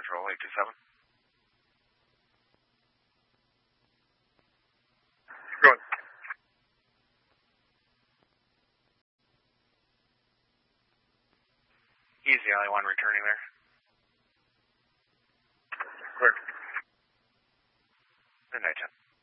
Control 827. Good. He's the only one returning there. Clear. Good night, John.